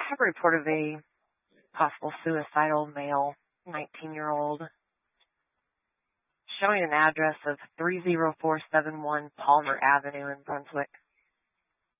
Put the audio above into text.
have a report of a possible suicidal male, 19-year-old, showing an address of 30471 Palmer Avenue in Brunswick.